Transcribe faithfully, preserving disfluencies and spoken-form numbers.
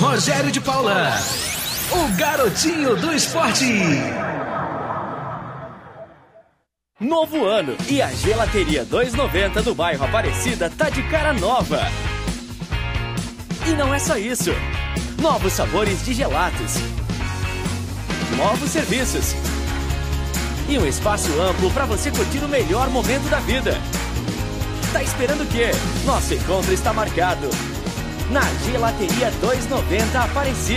Rogério de Paula, o garotinho do esporte. Novo ano e a Gelateria dois e noventa do bairro Aparecida tá de cara nova. E não é só isso. Novos sabores de gelatos. Novos serviços. E um espaço amplo para você curtir o melhor momento da vida. Tá esperando o quê? Nosso encontro está marcado na Gelateria dois e noventa Aparecida.